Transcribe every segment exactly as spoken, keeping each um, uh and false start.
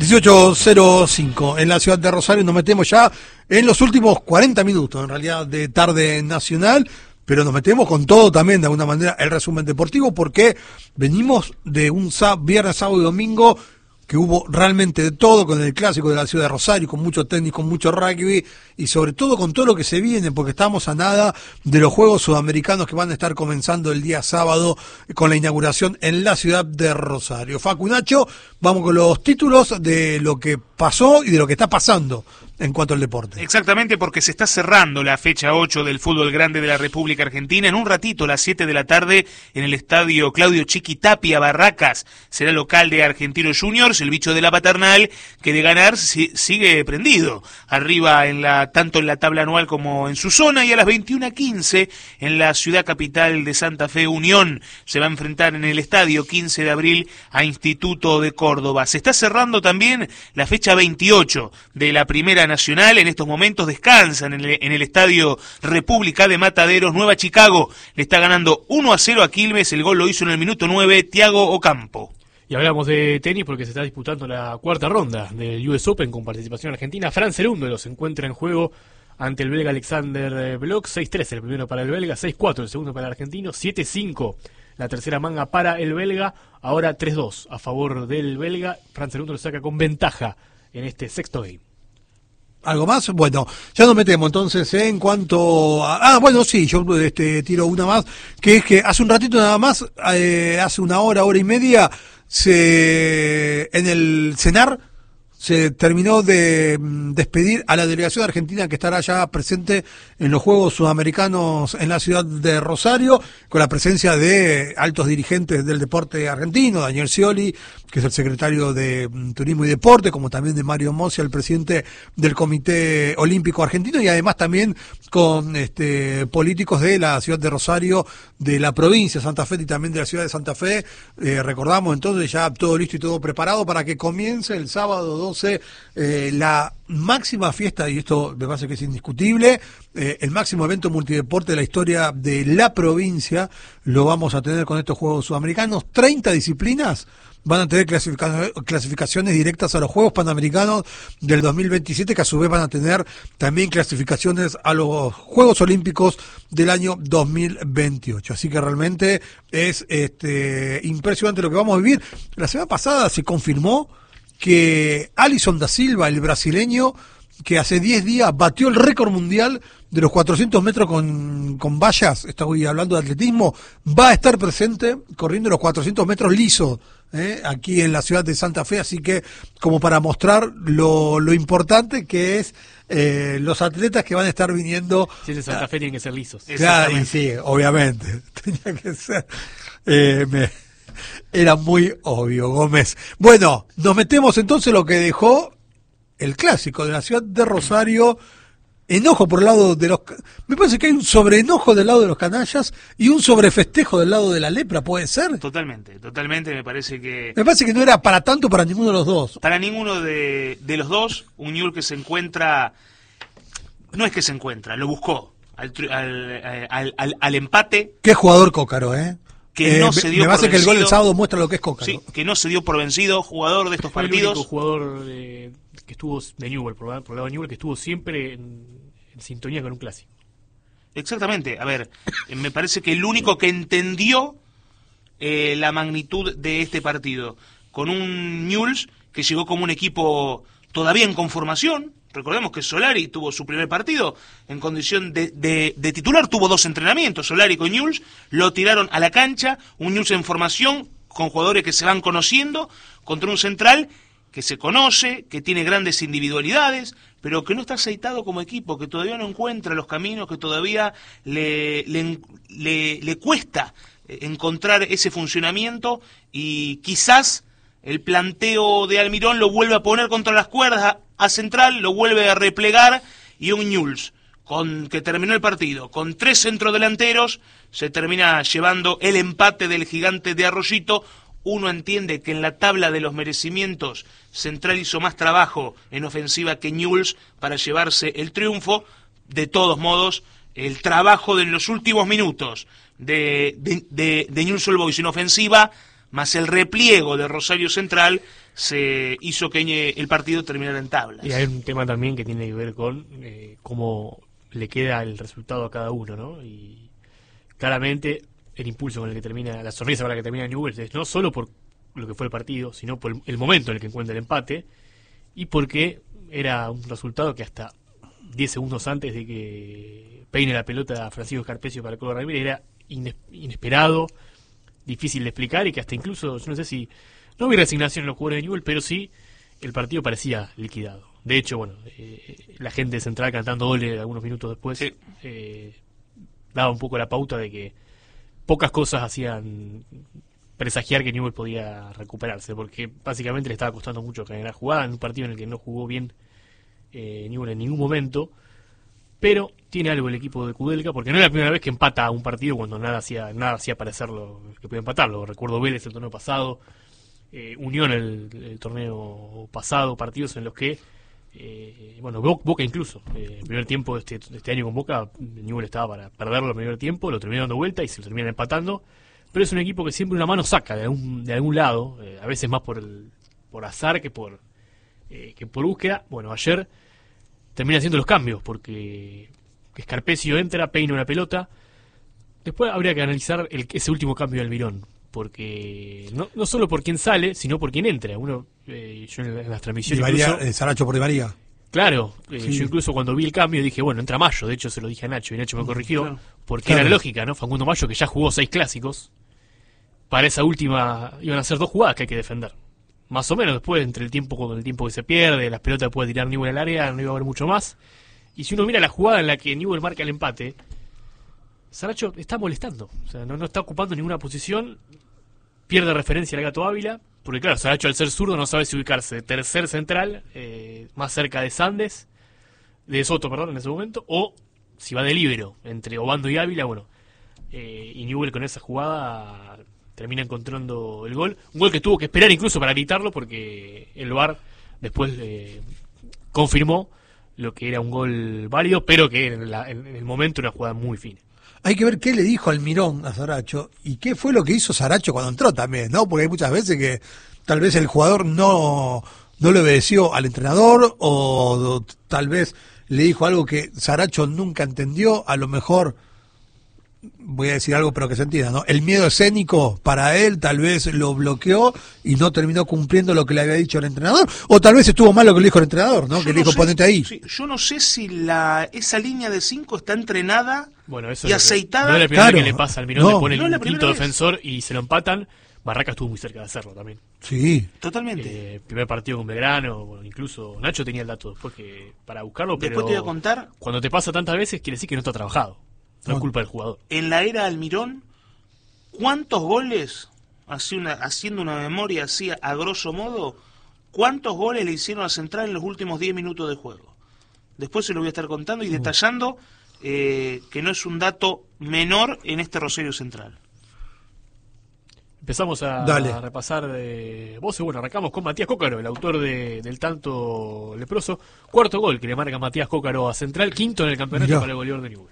dieciocho cero cinco en la ciudad de Rosario. Nos metemos ya en los últimos cuarenta minutos, en realidad, de tarde nacional, pero nos metemos con todo también, de alguna manera, el resumen deportivo, porque venimos de un sá- viernes, sábado y domingo que hubo realmente de todo, con el clásico de la ciudad de Rosario, con mucho tenis, con mucho rugby, y sobre todo con todo lo que se viene, porque estamos a nada de los Juegos Sudamericanos que van a estar comenzando el día sábado con la inauguración en la ciudad de Rosario. Facu, Nacho, vamos con los títulos de lo que pasó y de lo que está pasando en cuanto al deporte. Exactamente, porque se está cerrando la fecha ocho del fútbol grande de la República Argentina. En un ratito, a las siete de la tarde, en el estadio Claudio Chiqui Tapia, Barracas, será local de Argentinos Juniors, el bicho de la paternal, que de ganar si, sigue prendido. Arriba, en la tanto en la tabla anual como en su zona, y a las veintiuna quince, en la ciudad capital de Santa Fe, Unión se va a enfrentar en el estadio quince de abril a Instituto de Córdoba. Se está cerrando también la fecha veintiocho de la Primera Nacional. En estos momentos descansan en el, en el estadio República de Mataderos. Nueva Chicago le está ganando uno a cero a Quilmes. El gol lo hizo en el minuto nueve Thiago Ocampo. Y hablamos de tenis porque se está disputando la cuarta ronda del U S Open con participación argentina. Fran Cerúndolo se encuentra en juego ante el belga Alexander Bloch. seis tres el primero para el belga, seis cuatro el segundo para el argentino, siete cinco la tercera manga para el belga. Ahora tres dos a favor del belga. Fran Cerúndolo saca con ventaja en este sexto game. ¿Algo más? Bueno, ya nos metemos entonces ¿eh? en cuanto a... Ah, bueno, sí, yo este, tiro una más, que es que hace un ratito nada más, eh, hace una hora, hora y media, se en el CENAR se terminó de mm, despedir a la delegación argentina que estará ya presente en los Juegos Sudamericanos en la ciudad de Rosario, con la presencia de altos dirigentes del deporte argentino, Daniel Scioli, que es el secretario de mm, Turismo y Deporte, como también de Mario Mossi, el presidente del Comité Olímpico Argentino, y además también con este políticos de la ciudad de Rosario, de la provincia de Santa Fe y también de la ciudad de Santa Fe. Eh, recordamos entonces ya todo listo y todo preparado para que comience el sábado doce eh, la máxima fiesta, y esto me parece que es indiscutible, eh, el máximo evento multideporte de la historia de la provincia. Lo vamos a tener con estos Juegos Sudamericanos. treinta disciplinas van a tener clasifica- clasificaciones directas a los Juegos Panamericanos del dos mil veintisiete, que a su vez van a tener también clasificaciones a los Juegos Olímpicos del año dos mil veintiocho. Así que realmente es este impresionante lo que vamos a vivir. La semana pasada se confirmó que Alisson da Silva, el brasileño, que hace diez días batió el récord mundial de los cuatrocientos metros con, con vallas, estoy hablando de atletismo, va a estar presente corriendo los cuatrocientos metros lisos, ¿eh? aquí en la ciudad de Santa Fe, así que como para mostrar lo, lo importante que es eh, los atletas que van a estar viniendo. Si es de Santa Fe, tienen que ser lisos. Claro, y sí, obviamente, tenía que ser... Eh, me... Era muy obvio, Gómez. Bueno, nos metemos entonces en lo que dejó el clásico de la ciudad de Rosario. Enojo por el lado de los... Me parece que hay un sobreenojo del lado de los canallas y un sobrefestejo del lado de la lepra, ¿puede ser? Totalmente, totalmente, me parece que... Me parece que no era para tanto para ninguno de los dos. Para ninguno de, de los dos, un Newell's que se encuentra... No es que se encuentra, lo buscó al, al, al, al, al empate. Qué jugador Cócaro, ¿eh? Que eh, no se dio me por parece que el gol del vencido. sábado muestra lo que es Cócaro. Sí, que no se dio por vencido, jugador de estos Fue partidos. el único jugador de, que estuvo de Newell's, por, por el lado de Newell's, que estuvo siempre en, en sintonía con un clásico. Exactamente, a ver, me parece que el único que entendió eh, la magnitud de este partido, con un Newell's que llegó como un equipo todavía en conformación. Recordemos que Solari tuvo su primer partido en condición de, de, de titular, tuvo dos entrenamientos, Solari con Newell's, lo tiraron a la cancha, un Newell's en formación, con jugadores que se van conociendo, contra un central que se conoce, que tiene grandes individualidades, pero que no está aceitado como equipo, que todavía no encuentra los caminos, que todavía le, le, le, le cuesta encontrar ese funcionamiento, y quizás el planteo de Almirón lo vuelve a poner contra las cuerdas a Central, lo vuelve a replegar, y un Newell's con que terminó el partido con tres centrodelanteros se termina llevando el empate del gigante de Arroyito. Uno entiende que en la tabla de los merecimientos Central hizo más trabajo en ofensiva que Newell's para llevarse el triunfo. De todos modos, el trabajo de los últimos minutos de, de, de, de Newell's Old Boys en ofensiva, más el repliego de Rosario Central, se hizo que el partido terminara en tablas. Y hay un tema también que tiene que ver con eh, cómo le queda el resultado a cada uno, ¿no? Y claramente el impulso con el que termina, la sonrisa con la que termina Newell's es no solo por lo que fue el partido, sino por el momento en el que encuentra el empate, y porque era un resultado que hasta diez segundos antes de que peine la pelota a Francisco Scarpezio para Colo Ramírez era inesperado, difícil de explicar, y que hasta incluso, yo no sé si, no vi resignación en los jugadores de Newell's, pero sí el partido parecía liquidado. De hecho, bueno, eh, la gente de Central cantando goles algunos minutos después sí. eh, daba un poco la pauta de que pocas cosas hacían presagiar que Newell's podía recuperarse, porque básicamente le estaba costando mucho generar jugada en un partido en el que no jugó bien eh, Newell's en ningún momento. Pero tiene algo el equipo de Kudelka, porque no es la primera vez que empata un partido cuando nada hacía nada hacía parecerlo que podía empatarlo. Recuerdo Vélez el torneo pasado, eh, Unión el, el torneo pasado, partidos en los que, eh, bueno, Boca incluso, eh, el primer tiempo de este, de este año con Boca, Newell's estaba para perderlo el primer tiempo, lo terminó dando vuelta y se lo terminan empatando. Pero es un equipo que siempre una mano saca de algún, de algún lado, eh, a veces más por el, por azar que por, eh, que por búsqueda. Bueno, ayer termina haciendo los cambios, porque Scarpezio entra, peina una pelota. Después habría que analizar el, ese último cambio de Almirón, porque no, no solo por quién sale, sino por quién entra. Uno, eh, yo en, en las transmisiones... María, incluso, eh, Saracho por Di María. Claro, eh, Sí. yo incluso cuando vi el cambio dije, bueno, entra Mayo. De hecho se lo dije a Nacho y Nacho me corrigió, Claro. porque Claro. era lógica, ¿no? Facundo Mayo, que ya jugó seis clásicos, para esa última iban a ser dos jugadas que hay que defender. Más o menos, después, entre el tiempo con el tiempo que se pierde, las pelotas puede tirar Newell's al área, no iba a haber mucho más. Y si uno mira la jugada en la que Newell's marca el empate, Saracho está molestando, o sea, no, no está ocupando ninguna posición, pierde referencia al Gato Ávila, porque claro, Saracho al ser zurdo no sabe si ubicarse tercer central, eh, más cerca de Sandes, de Soto, perdón, en ese momento, o si va de líbero, entre Obando y Ávila, bueno, eh, y Newell's con esa jugada termina encontrando el gol, un gol que tuvo que esperar incluso para gritarlo, porque el V A R después eh, confirmó lo que era un gol válido, pero que en, la, en el momento era una jugada muy fina. Hay que ver qué le dijo Almirón a Saracho y qué fue lo que hizo Saracho cuando entró también, ¿no? Porque hay muchas veces que tal vez el jugador no, no le obedeció al entrenador o, o tal vez le dijo algo que Saracho nunca entendió, a lo mejor, voy a decir algo pero que se entienda, ¿no? El miedo escénico para él tal vez lo bloqueó y no terminó cumpliendo lo que le había dicho el entrenador, o tal vez estuvo mal lo que le dijo el entrenador, ¿no? Yo Que le no dijo sé, ponete ahí. sí, yo no sé si la esa línea de cinco está entrenada Bueno, eso y es lo que- aceitada. no es la primera Claro, vez que le pasa al Mirón, no. le pone No es la el primera quinto vez. defensor y se lo empatan. Barraca estuvo muy cerca de hacerlo también. Sí. Totalmente. Eh, primer partido con Belgrano, bueno, incluso Nacho tenía el dato después que para buscarlo, pero Después te voy a contar, cuando te pasa tantas veces quiere decir que no está trabajado. No es No. culpa del jugador. en la era Almirón, ¿cuántos goles, así una, haciendo una memoria así a grosso modo, cuántos goles le hicieron a Central en los últimos diez minutos de juego? Después se lo voy a estar contando y detallando eh, que no es un dato menor en este Rosario Central. Empezamos a, Dale. a repasar de voces. Bueno, arrancamos con Matías Cócaro, el autor de, del tanto leproso. Cuarto gol que le marca Matías Cócaro a Central, quinto en el campeonato Mirá. para el goleador de Newell's.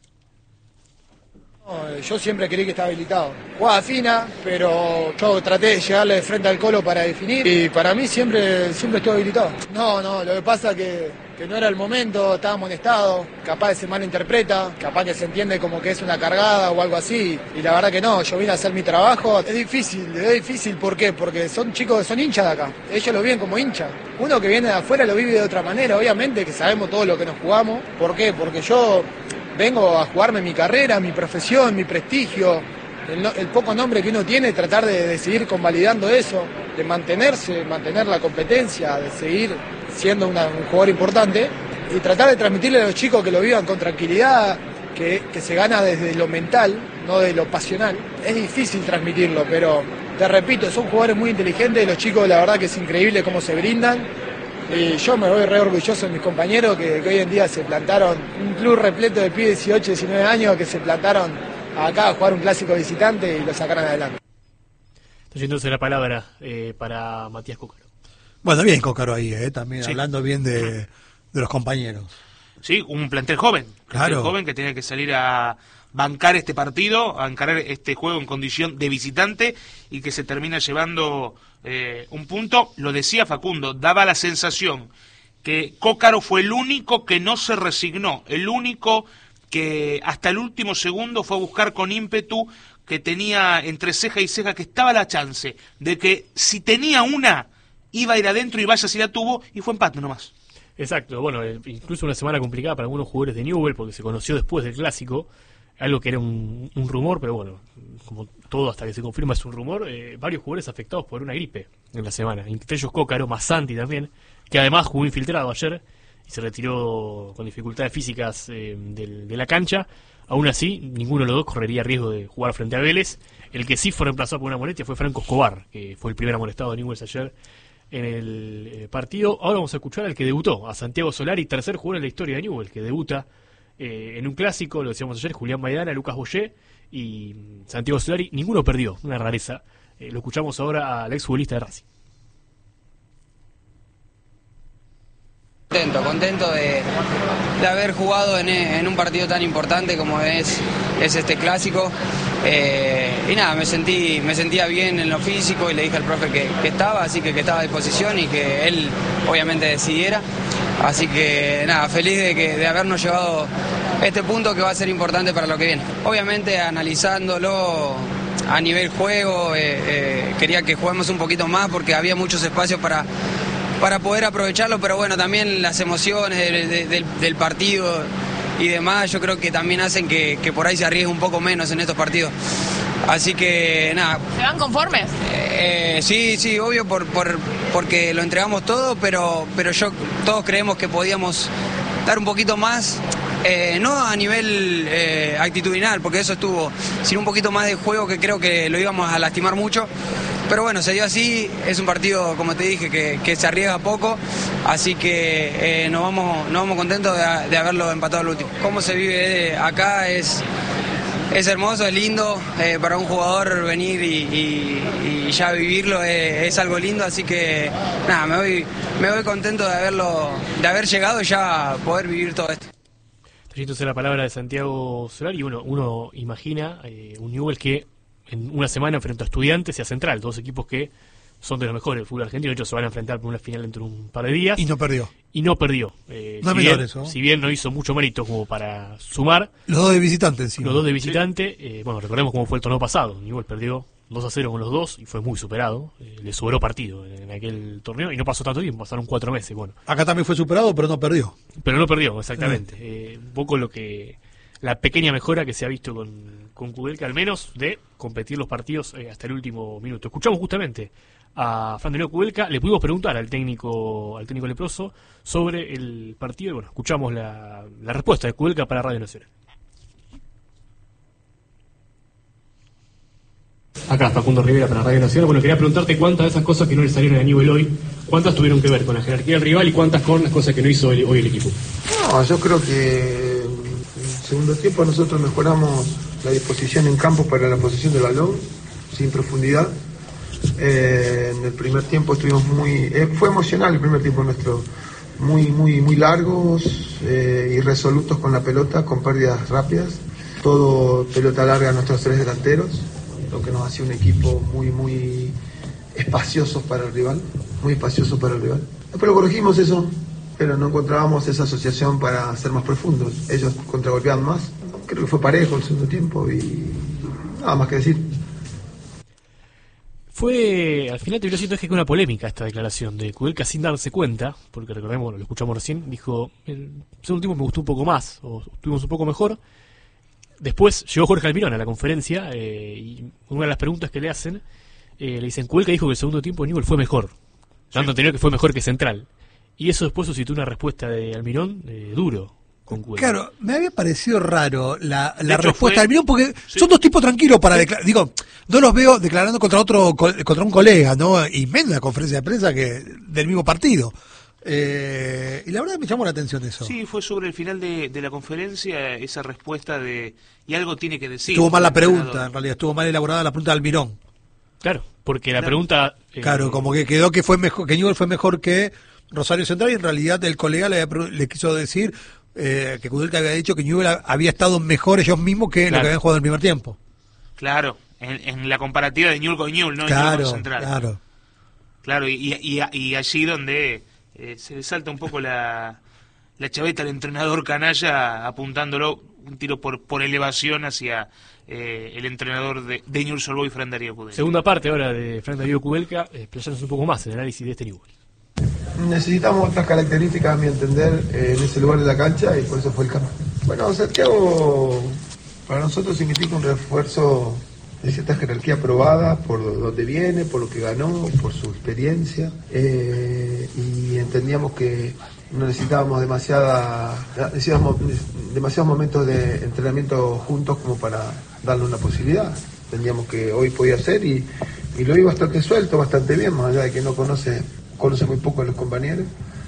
No, yo siempre creí que estaba habilitado. Jugada fina, pero yo traté de llegarle de frente al Colo para definir y para mí siempre, siempre estuve habilitado. No, no, lo que pasa es que, que no era el momento, estaba amonestado, capaz se malinterpreta, capaz que se entiende como que es una cargada o algo así y la verdad que no, yo vine a hacer mi trabajo. Es difícil, es difícil, ¿por qué? Porque son chicos que son hinchas de acá, ellos lo viven como hinchas. Uno que viene de afuera lo vive de otra manera, obviamente que sabemos todo lo que nos jugamos. ¿Por qué? Porque yo vengo a jugarme mi carrera, mi profesión, mi prestigio, el, no- el poco nombre que uno tiene, tratar de, de seguir convalidando eso, de mantenerse, mantener la competencia, de seguir siendo una- un jugador importante y tratar de transmitirle a los chicos que lo vivan con tranquilidad, que, que se gana desde lo mental, no de lo pasional. Es difícil transmitirlo, pero te repito, son jugadores muy inteligentes, los chicos la verdad que es increíble cómo se brindan. Y yo me voy re orgulloso de mis compañeros que, que hoy en día se plantaron, un club repleto de pibes de dieciocho, diecinueve años que se plantaron acá a jugar un clásico visitante y lo sacaron adelante. Está yéndose la palabra eh, para Matías Cócaro. Bueno, bien Cócaro ahí, ¿eh? También Sí. hablando bien de, de los compañeros. Sí, un plantel joven. Claro. Plantel joven que tenía que salir a bancar este partido, bancar este juego en condición de visitante y que se termina llevando eh, un punto. Lo decía Facundo, daba la sensación que Cócaro fue el único que no se resignó, el único que hasta el último segundo fue a buscar con ímpetu, que tenía entre ceja y ceja que estaba la chance de que si tenía una iba a ir adentro y vaya si la tuvo, y fue empate nomás. Exacto, bueno, incluso una semana complicada para algunos jugadores de Newell porque se conoció después del clásico, algo que era un, un rumor, pero bueno, como todo hasta que se confirma es un rumor, eh, varios jugadores afectados por una gripe en la semana, entre ellos Cócaro, Massanti también, que además jugó infiltrado ayer y se retiró con dificultades físicas eh, del, de la cancha. Aún así, ninguno de los dos correría riesgo de jugar frente a Vélez. El que sí fue reemplazado por una molestia fue Franco Escobar, que fue el primer amonestado de Newell's ayer en el eh, partido. Ahora vamos a escuchar al que debutó, a Santiago Solari, tercer jugador en la historia de Newell's, que debuta eh, en un clásico, lo decíamos ayer, Julián Maidana, Lucas Boyé y Santiago Solari. Ninguno perdió, una rareza. Eh, lo escuchamos ahora al exfutbolista de Racing. Contento, contento de, de haber jugado en, en un partido tan importante como es, es este clásico. Eh, y nada, me sentí me sentía bien en lo físico y le dije al profe que, que estaba, así que que estaba a disposición y que él obviamente decidiera. Así que nada, feliz de, que, de habernos llevado este punto que va a ser importante para lo que viene. Obviamente analizándolo a nivel juego, eh, eh, quería que juguemos un poquito más porque había muchos espacios para... para poder aprovecharlo, pero bueno, también las emociones de, de, del, del partido y demás, yo creo que también hacen que, que por ahí se arriesgue un poco menos en estos partidos. Así que nada. ¿Se van conformes? Eh, sí, sí, obvio, por, por, porque lo entregamos todo, pero, pero yo todos creemos que podíamos dar un poquito más, eh, no a nivel eh, actitudinal, porque eso estuvo, sino un poquito más de juego que creo que lo íbamos a lastimar mucho. Pero bueno, se dio así, es un partido, como te dije, que, que se arriesga poco, así que eh, nos vamos nos vamos contentos de, de haberlo empatado al último. Cómo se vive acá es, es hermoso, es lindo, eh, para un jugador venir y, y, y ya vivirlo es, es algo lindo, así que nada, me voy, me voy contento de haberlo, de haber llegado y ya poder vivir todo esto. Trayéndose la palabra de Santiago Solari, uno, uno imagina eh, un Newell's que en una semana enfrentó a Estudiantes y a Central, dos equipos que son de los mejores del fútbol argentino. Ellos se van a enfrentar por una final dentro de un par de días. Y no perdió. Y no perdió. Eh, no si, menor bien, eso. si bien no hizo mucho mérito como para sumar. Los dos de visitante encima. Los dos de visitante. Sí. Eh, bueno, recordemos cómo fue el torneo pasado. Newell's perdió dos a cero con los dos y fue muy superado. Eh, le sobró partido en, en aquel torneo y no pasó tanto tiempo, pasaron cuatro meses. Bueno, acá también fue superado, pero no perdió. Pero no perdió, exactamente. Eh. Eh, un poco lo que... la pequeña mejora que se ha visto con, con Kudelka, al menos, de competir los partidos eh, hasta el último minuto. Escuchamos justamente a Fran de Leo Kudelka, le pudimos preguntar al técnico al técnico leproso sobre el partido y bueno, escuchamos la, la respuesta de Kudelka para Radio Nacional. Acá Facundo Rivera para Radio Nacional. Bueno, quería preguntarte cuántas de esas cosas que no le salieron a Newell's hoy, cuántas tuvieron que ver con la jerarquía del rival y cuántas con las cosas que no hizo hoy, hoy el equipo. No, yo creo que segundo tiempo nosotros mejoramos la disposición en campo para la posesión del balón, sin profundidad. Eh, en el primer tiempo estuvimos muy... Eh, fue emocional el primer tiempo nuestro, muy muy muy largos, eh, irresolutos con la pelota, con pérdidas rápidas. Todo pelota larga a nuestros tres delanteros, lo que nos hacía un equipo muy muy espacioso para el rival, muy espacioso para el rival. Después lo corregimos eso, pero no encontrábamos esa asociación para ser más profundos. Ellos contragolpeaban más. Creo que fue parejo el segundo tiempo y nada más que decir. Fue, al final terminó siendo que una polémica esta declaración de Kudelka sin darse cuenta, porque recordemos, lo escuchamos recién, dijo, el segundo tiempo me gustó un poco más, o estuvimos un poco mejor. Después llegó Jorge Almirón a la conferencia eh, y una de las preguntas que le hacen, eh, le dicen, Kudelka dijo que el segundo tiempo de Newell's fue mejor, dando a entender que fue mejor que Central. Y eso después suscitó una respuesta de Almirón eh, duro con Kudelka. Claro, me había parecido raro la, la hecho, respuesta fue... de Almirón porque sí. son dos tipos tranquilos para declarar. Digo, no los veo declarando contra otro contra un colega, ¿no? Y menos en la conferencia de prensa que del mismo partido. Eh, y la verdad me llamó la atención eso. Sí, fue sobre el final de, de la conferencia esa respuesta de y algo tiene que decir. Estuvo mal la pregunta, en realidad, estuvo mal elaborada la pregunta de Almirón. Claro, porque la claro. pregunta... Eh, claro, como que quedó que fue mejor, que Newell's fue mejor que Rosario Central y en realidad el colega le, le quiso decir, eh, que Kudelka había dicho que Newell había estado mejor ellos mismos que Claro. lo que habían jugado en el primer tiempo. Claro, en, en la comparativa de Newell con Newell, no Claro, Newell con Central. claro. Claro, y, y, y allí donde eh, se le salta un poco la, la chaveta al entrenador canalla apuntándolo un tiro por, por elevación hacia eh, el entrenador de, de Newell's Old Boys, Fran Darío Kudelka. Segunda parte ahora de Fran Darío Kudelka, explayándonos un poco más en el análisis de este Newell. Necesitamos otras características, a mi entender, eh, en ese lugar de la cancha, y por eso fue el cambio. Bueno, Santiago para nosotros significa un refuerzo de cierta jerarquía probada por donde viene, por lo que ganó, por su experiencia, eh, y entendíamos que no necesitábamos demasiada, necesitábamos demasiados momentos de entrenamiento juntos como para darle una posibilidad. Entendíamos que hoy podía ser y, y lo vi bastante suelto, bastante bien, más allá de que no conoce conoce muy poco a los compañeros,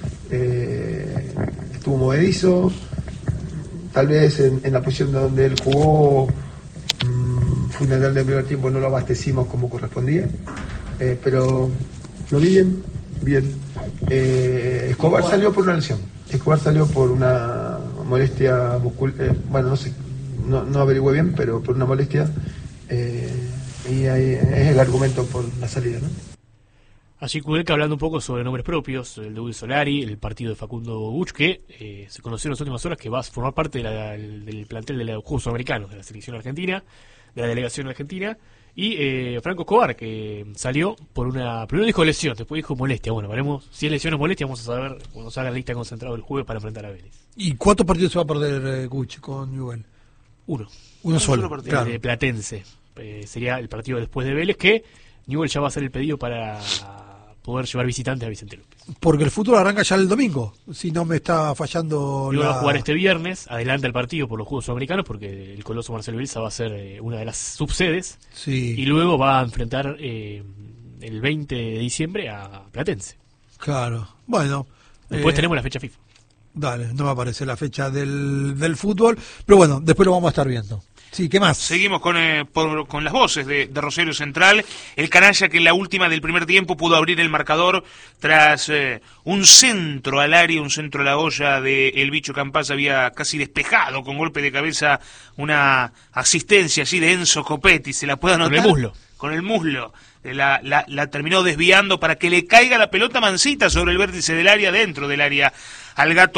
eh, estuvo movedizo, tal vez en, en la posición donde él jugó, mmm, fundamental del primer tiempo no lo abastecimos como correspondía, eh, pero lo vi bien, bien. Eh, Escobar salió por una lesión, Escobar salió por una molestia muscular, eh, bueno, no sé, no, no averigüé bien, pero por una molestia, eh, y ahí es el argumento por la salida, ¿no? Allí Kudelka hablando un poco sobre nombres propios, el de Uwe Solari, el partido de Facundo Buch, que eh, se conoció en las últimas horas que va a formar parte de la, del plantel de los Juegos Sudamericanos, de la selección argentina, de la delegación argentina, y eh, Franco Escobar, que salió por una... Primero dijo lesión, después dijo molestia. Bueno, veremos si es lesión o molestia, vamos a saber cuando salga la lista concentrada del jueves para enfrentar a Vélez. ¿Y cuántos partidos se va a perder eh, Gucci con Newell? Uno. Uno Un solo, solo partido. claro. De Platense. Eh, sería el partido después de Vélez, que Newell ya va a hacer el pedido para poder llevar visitantes a Vicente López. Porque el fútbol arranca ya el domingo, si no me está fallando Luego la... va a jugar este viernes, adelanta el partido por los Juegos Sudamericanos, porque el Coloso Marcelo Bielsa va a ser eh, una de las subsedes, Sí, y luego va a enfrentar eh, el veinte de diciembre a Platense. claro. Bueno. Después eh, tenemos la fecha FIFA. Dale, no me aparece la fecha del, del fútbol, pero bueno, después lo vamos a estar viendo. Sí, ¿qué más? Seguimos con, eh, por- con las voces de, de Rosario Central. El canalla que en la última del primer tiempo pudo abrir el marcador tras eh, un centro al área, un centro a la olla de el Bicho Campaz, había casi despejado con golpe de cabeza una asistencia allí de Enzo Copetti, se la puede anotar. Con el muslo. Con el muslo. Eh, La, la, la terminó desviando para que le caiga la pelota mansita sobre el vértice del área, dentro del área, al gato